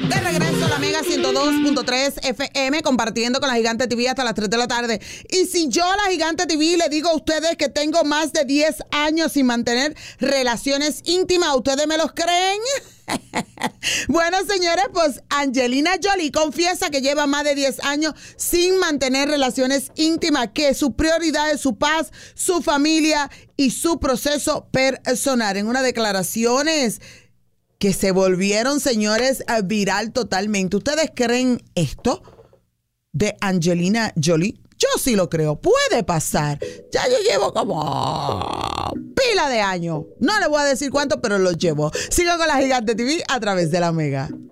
De regreso a la Mega 102.3 FM, compartiendo con la Gigante TV hasta las 3 de la tarde. Y si yo a la Gigante TV le digo a ustedes que tengo más de 10 años sin mantener relaciones íntimas, ¿ustedes me los creen? Bueno, señores, pues Angelina Jolie confiesa que lleva más de 10 años sin mantener relaciones íntimas, que su prioridad es su paz, su familia y su proceso personal. En unas declaraciones que se volvieron, señores, viral totalmente. ¿Ustedes creen esto de Angelina Jolie? Yo sí lo creo. Puede pasar. Ya yo llevo como pila de años. No le voy a decir cuánto, pero lo llevo. Sigo con la Gigante TV a través de la Mega.